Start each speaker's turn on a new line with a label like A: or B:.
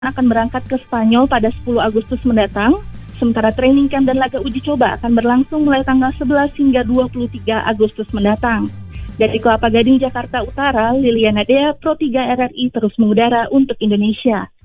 A: akan berangkat ke Spanyol pada 10 Agustus mendatang, sementara training camp dan laga uji coba akan berlangsung mulai tanggal 11 hingga 23 Agustus mendatang. Dari Kelapa Gading, Jakarta Utara, Liliana Dea, Pro 3 RRI terus mengudara untuk Indonesia.